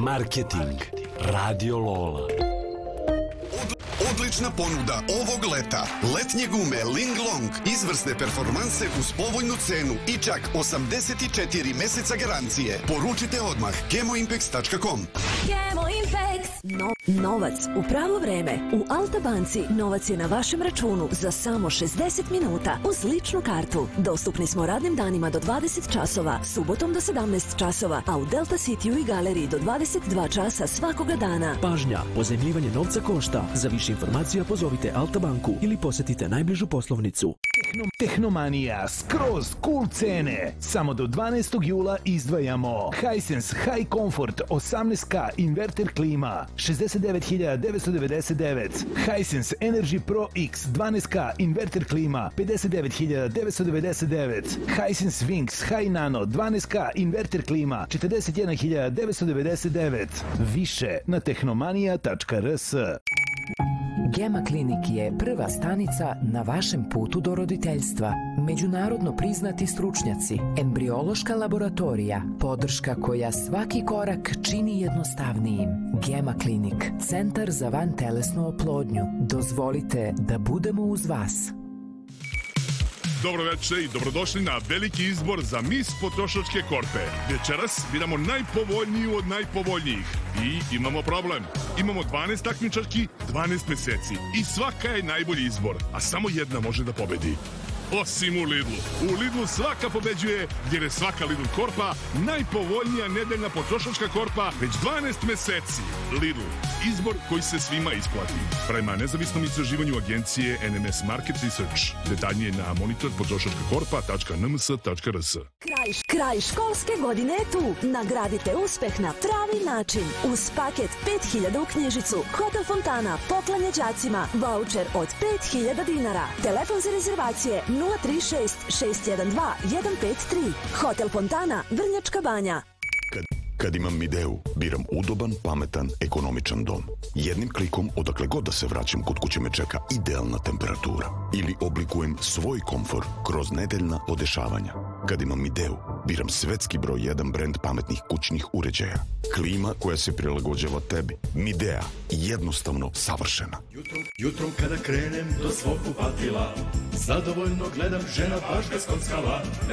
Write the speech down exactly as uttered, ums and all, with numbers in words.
Marketing. Radio Lola. Odlična ponuda ovog leta. Letnje gume Linglong. Izvrsne performanse uz povoljnu cenu i čak osamdeset četiri meseca garancije. Poručite odmah kemoimpex tačka com. Kemoimpex. No, novac u pravo vreme. U Alta banci novac je na vašem računu za samo šezdeset minuta uz ličnu kartu. Dostupni smo radnim danima do dvadeset časova, subotom do sedamnaest časova, a u Delta Cityu i Galeriji do dvadeset dva časa svakoga dana. Pažnja, pozajmljivanje novca košta. Za više informacija pozovite Alta banku ili posjetite najbližu poslovnicu. Tehno, Tehnomanija, skroz cool cene. Samo do dvanaestog jula izdvajamo Hisense High Comfort osamnaest K inverter klima šezdeset devet hiljada devetsto devedeset devet, Hisense Energy Pro X dvanaest K inverter klima pedeset devet hiljada devetsto devedeset devet, Hisense Wings High Nano dvanaest K inverter klima četrdeset jedna hiljada devetsto devedeset devet. Više na tehnomanija tačka r s. Gema Klinik je prva stanica na vašem putu do roditeljstva. Međunarodno priznati stručnjaci, embriološka laboratorija, podrška koja svaki korak čini jednostavnijim. Gema Klinik, centar za vantelesnu oplodnju. Dozvolite da budemo uz vas. Dobro večer i dobrodošli na veliki izbor za Mis potrošačke korpe. Večeras biramo najpovoljniju od najpovoljnijih. I imamo problem. Imamo dvanaest takmičarki, dvanaest meseci. I svaka je najbolji izbor. A samo jedna može da pobedi. Osim u Lidlu. U Lidlu svaka pobeđuje, jer je svaka Lidl korpa najpovoljnija nedeljna potrošačka korpa već dvanaest meseci. Lidl. Izbor koji se svima isplati. Prema nezavisnom istraživanju agencije N M S Market Research. Detaljnije na monitor potrošačka korpa tačka n m s tačka r s. Kraj, kraj školske godine je tu. Nagradite uspeh na pravi način. Uz paket pet hiljada u knjižicu, Hotel Fontana poklanja đacima vaučer od pet hiljada dinara. Telefon za rezervacije nula tri šest šest jedan dva jedan pet tri. Hotel Fontana, Vrnjačka Banja. Kad, kad imam Mideu, biram udoban, pametan, ekonomičan dom. Jednim klikom, odakle god da se vraćam, kod kuće me čeka idealna temperatura. Ili oblikujem svoj komfor kroz nedeljna odešavanja. Kad imam Mideu, biram svetski broj jedan brend pametnih kućnih uređaja. Klima koja se prilagođava tebi. Midea, jednostavno savršena. Jutrom, jutrom kada krenem do svog kupatila, zadovoljno gledam, žena baš ga skockala.